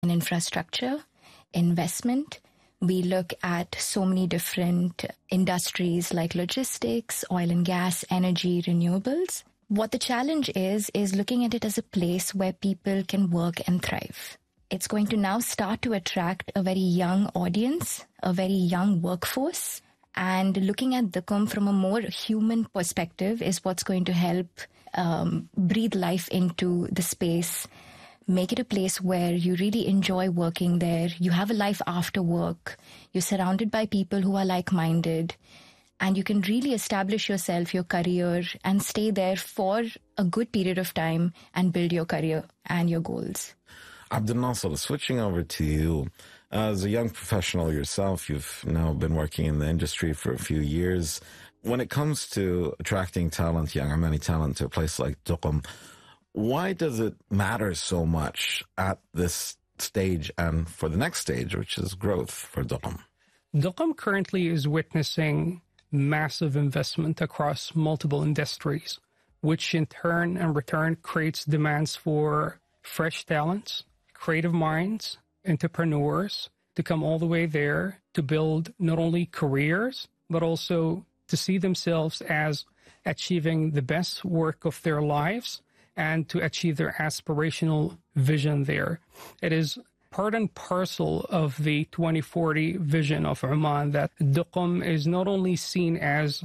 in infrastructure, investment. We look at so many different industries like logistics, oil and gas, energy, renewables. What the challenge is looking at it as a place where people can work and thrive. It's going to now start to attract a very young audience, a very young workforce. And looking at Duqm from a more human perspective is what's going to help breathe life into the space, make it a place where you really enjoy working there. You have a life after work. You're surrounded by people who are like-minded. And you can really establish yourself, your career, and stay there for a good period of time and build your career and your goals. Abdel Nasser, switching over to you. As a young professional yourself, you've now been working in the industry for a few years. When it comes to attracting talent, young Omani talent, to a place like Duqm, why does it matter so much at this stage and for the next stage, which is growth for Duqm? Duqm currently is witnessing massive investment across multiple industries, which in return creates demands for fresh talents, creative minds, entrepreneurs to come all the way there to build not only careers, but also to see themselves as achieving the best work of their lives and to achieve their aspirational vision there. It is part and parcel of the 2040 vision of Oman that Duqm is not only seen as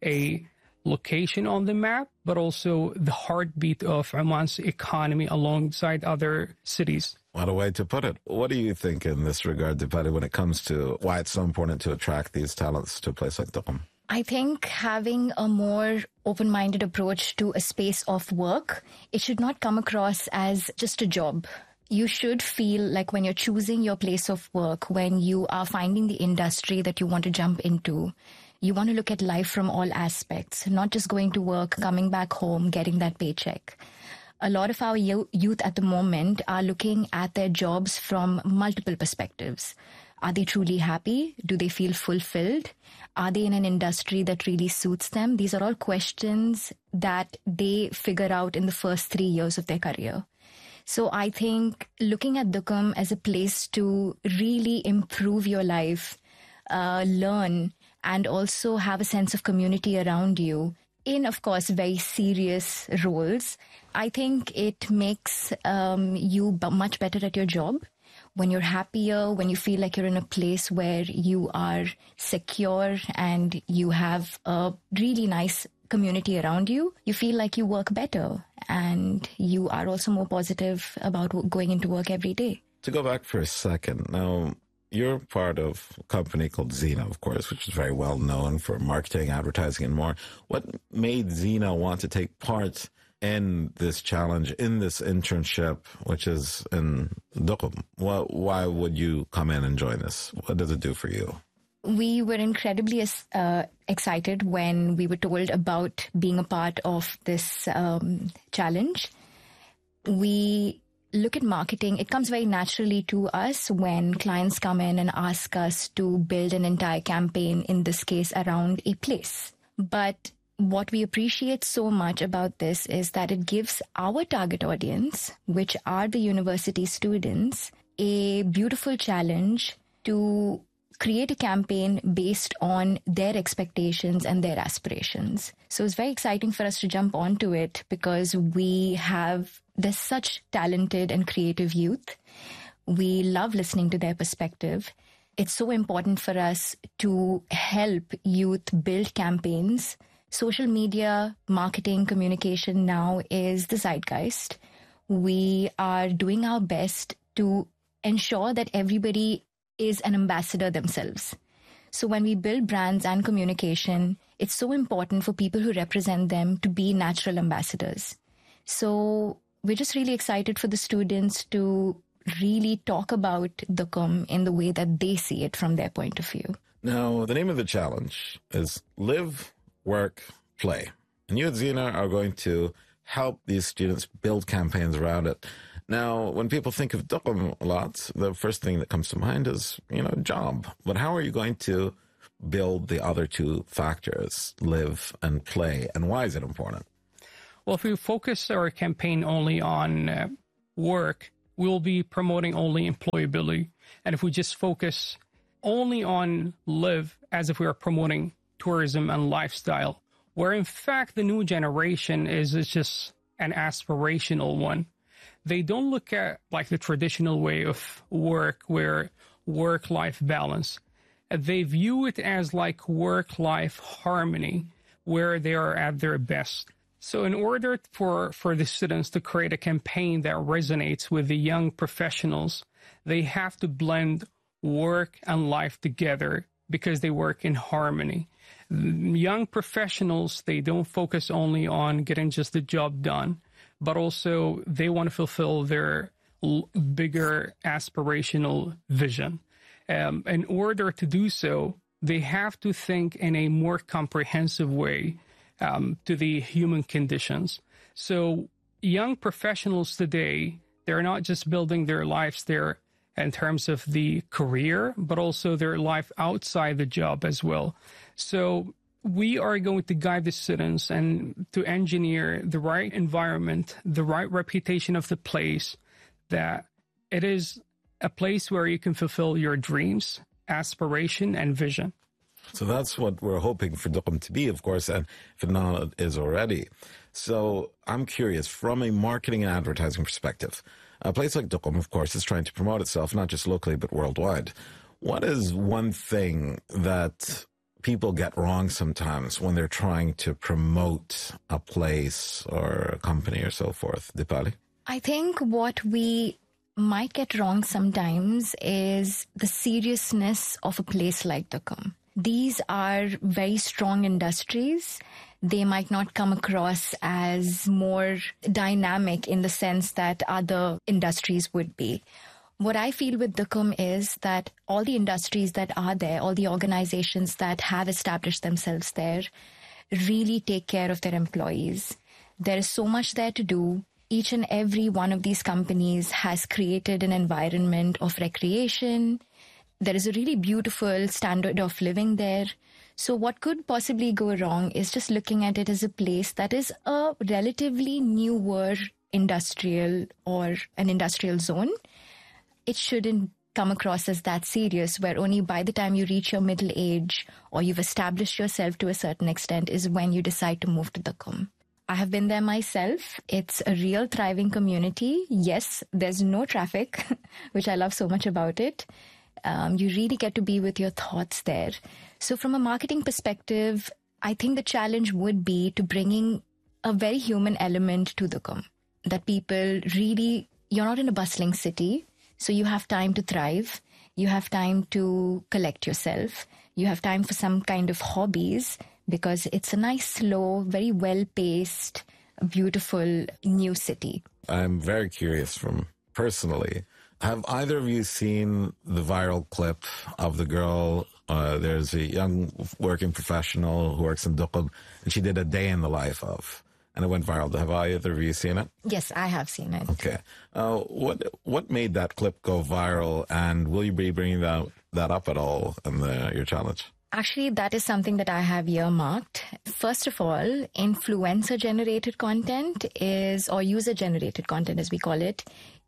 a location on the map, but also the heartbeat of Oman's economy alongside other cities. What a way to put it. What do you think in this regard, Dipati, when it comes to why it's so important to attract these talents to a place like Duqm? I think having a more open-minded approach to a space of work, it should not come across as just a job. You should feel like when you're choosing your place of work, when you are finding the industry that you want to jump into, you want to look at life from all aspects, not just going to work, coming back home, getting that paycheck. A lot of our youth at the moment are looking at their jobs from multiple perspectives. Are they truly happy? Do they feel fulfilled? Are they in an industry that really suits them? These are all questions that they figure out in the first 3 years of their career. So I think looking at Duqm as a place to really improve your life, learn, and also have a sense of community around you in, of course, very serious roles, I think it makes you much better at your job. When you're happier, when you feel like you're in a place where you are secure and you have a really nice community around you, you feel like you work better and you are also more positive about going into work every day. To go back for a second, now you're part of a company called Zena, of course, which is very well known for marketing, advertising, and more. What made Zena want to take part in this challenge, in this internship, which is in Duqm? Why would you come in and join this? What does it do for you? We were incredibly excited when we were told about being a part of this challenge. We look at marketing. It comes very naturally to us when clients come in and ask us to build an entire campaign, in this case, around a place. But what we appreciate so much about this is that it gives our target audience, which are the university students, a beautiful challenge to create a campaign based on their expectations and their aspirations. So it's very exciting for us to jump onto it because there's such talented and creative youth. We love listening to their perspective. It's so important for us to help youth build campaigns. Social media, marketing, communication now is the zeitgeist. We are doing our best to ensure that everybody is an ambassador themselves. So when we build brands and communication, it's so important for people who represent them to be natural ambassadors. So we're just really excited for the students to really talk about Duqm in the way that they see it from their point of view. Now, the name of the challenge is Live, Work, Play. And you at Zena are going to help these students build campaigns around it. Now, when people think of Duqm a lot, the first thing that comes to mind is, job. But how are you going to build the other two factors, live and play? And why is it important? Well, if we focus our campaign only on work, we'll be promoting only employability. And if we just focus only on live as if we are promoting tourism and lifestyle, where in fact the new generation is just an aspirational one. They don't look at like the traditional way of work where work-life balance. They view it as like work-life harmony where they are at their best. So in order for the students to create a campaign that resonates with the young professionals, they have to blend work and life together because they work in harmony. Young professionals, they don't focus only on getting just the job done, but also they want to fulfill their bigger aspirational vision. In order to do so, they have to think in a more comprehensive way to the human conditions. So young professionals today, they're not just building their lives there in terms of the career, but also their life outside the job as well. So we are going to guide the students and to engineer the right environment, the right reputation of the place, that it is a place where you can fulfill your dreams, aspiration, and vision. So that's what we're hoping for Duqm to be, of course, and if not, it is already. So I'm curious, from a marketing and advertising perspective, a place like Duqm, of course, is trying to promote itself, not just locally, but worldwide. What is one thing that people get wrong sometimes when they're trying to promote a place or a company or so forth? Dipali? I think what we might get wrong sometimes is the seriousness of a place like Duqm. These are very strong industries. They might not come across as more dynamic in the sense that other industries would be. What I feel with Duqm is that all the industries that are there, all the organizations that have established themselves there, really take care of their employees. There is so much there to do. Each and every one of these companies has created an environment of recreation. There is a really beautiful standard of living there. So what could possibly go wrong is just looking at it as a place that is a relatively newer industrial or an industrial zone. It shouldn't come across as that serious, where only by the time you reach your middle age or you've established yourself to a certain extent is when you decide to move to Duqm. I have been there myself. It's a real thriving community. Yes, there's no traffic, which I love so much about it. You really get to be with your thoughts there. So from a marketing perspective, I think the challenge would be to bringing a very human element to Duqm. That people really, you're not in a bustling city, so you have time to thrive. You have time to collect yourself. You have time for some kind of hobbies because it's a nice, slow, very well-paced, beautiful new city. I'm very curious from personally. Have either of you seen the viral clip of the girl? There's a young working professional who works in Duqm, and she did a day in the life of, and it went viral. Have either of you seen it? Yes, I have seen it. Okay. What made that clip go viral, and will you be bringing that up at all in your challenge? Actually, that is something that I have earmarked. First of all, influencer-generated content or user-generated content, as we call it,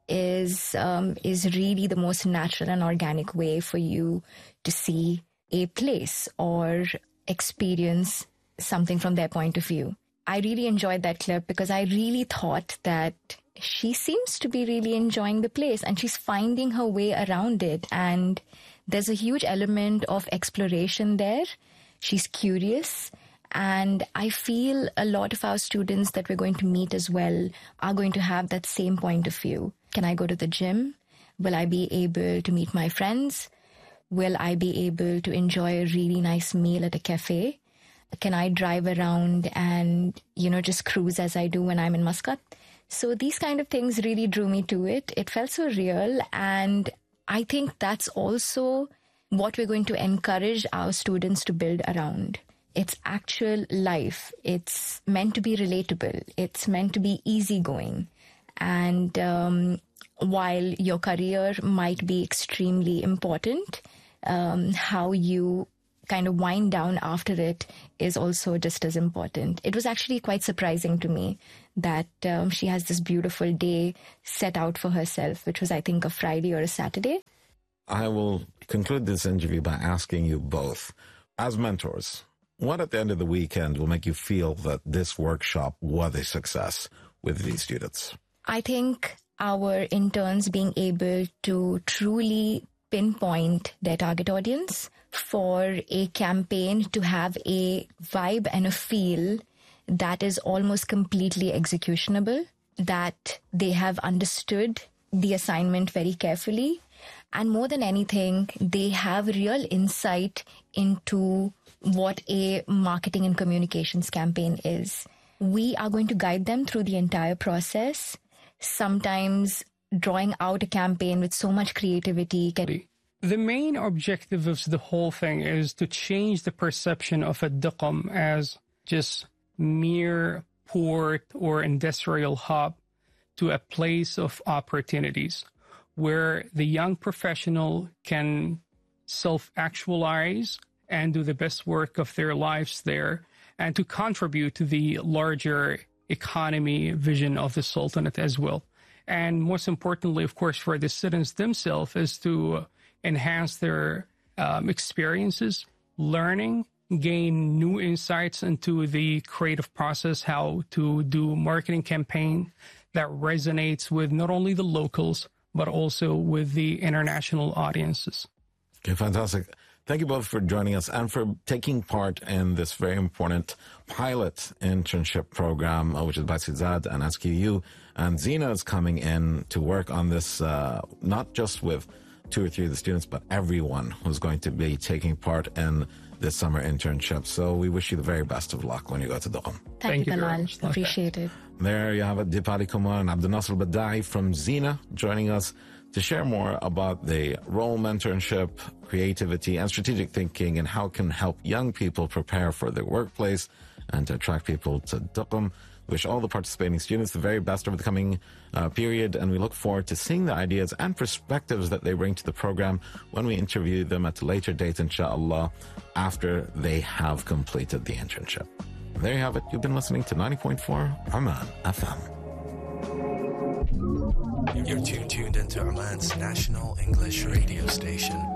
is really the most natural and organic way for you to see a place or experience something from their point of view. I really enjoyed that clip because I really thought that she seems to be really enjoying the place and she's finding her way around it. And there's a huge element of exploration there. She's curious. And I feel a lot of our students that we're going to meet as well are going to have that same point of view. Can I go to the gym? Will I be able to meet my friends? Will I be able to enjoy a really nice meal at a cafe? Can I drive around and, just cruise as I do when I'm in Muscat? So these kind of things really drew me to it. It felt so real. And I think that's also what we're going to encourage our students to build around. It's actual life. It's meant to be relatable. It's meant to be easygoing. And while your career might be extremely important, how you kind of wind down after it is also just as important. It was actually quite surprising to me that she has this beautiful day set out for herself, which was, I think, a Friday or a Saturday. I will conclude this interview by asking you both, as mentors, what at the end of the weekend will make you feel that this workshop was a success with these students? I think our interns being able to truly pinpoint their target audience for a campaign to have a vibe and a feel that is almost completely executionable, that they have understood the assignment very carefully, and more than anything, they have real insight into what a marketing and communications campaign is. We are going to guide them through the entire process, sometimes drawing out a campaign with so much creativity. The main objective of the whole thing is to change the perception of a Duqm as just mere port or industrial hub to a place of opportunities where the young professional can self-actualize and do the best work of their lives there, and to contribute to the larger economy vision of the Sultanate as well. And most importantly, of course, for the students themselves is to enhance their experiences, learning, gain new insights into the creative process, how to do marketing campaign that resonates with not only the locals, but also with the international audiences. Okay, fantastic. Thank you both for joining us and for taking part in this very important pilot internship program, which is by Sizad and SQU. And Zina is coming in to work on this, not just with 2 or 3 of the students, but everyone who's going to be taking part in this summer internship. So we wish you the very best of luck when you go to Duqm. Thank you, Talal. Appreciate it. There you have it, Deepali Kumar and Abdul Nasser Badai from Zina joining us to share more about the role mentorship, creativity, and strategic thinking, and how it can help young people prepare for their workplace and to attract people to Duqm. Wish all the participating students the very best over the coming period, and we look forward to seeing the ideas and perspectives that they bring to the program when we interview them at a later date, inshallah, after they have completed the internship. There you have it. You've been listening to 90.4 Oman FM. You're tuned into Oman's national English radio station.